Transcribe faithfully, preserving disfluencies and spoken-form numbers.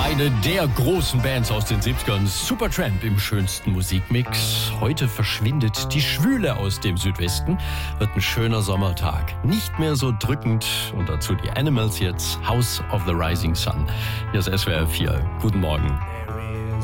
Eine der großen Bands aus den siebzigern, Supertramp im schönsten Musikmix. Heute verschwindet die Schwüle aus dem Südwesten. Wird ein schöner Sommertag. Nicht mehr so drückend. Und dazu die Animals jetzt. House of the Rising Sun. Hier ist S W R vier. Guten Morgen.